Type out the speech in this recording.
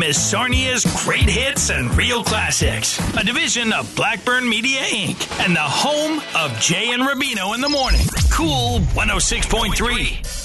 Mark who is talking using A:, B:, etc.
A: is Sarnia's Great Hits and Real Classics, a division of Blackburn Media, Inc., and the home of Jay and Rubino in the morning. Cool 106.3.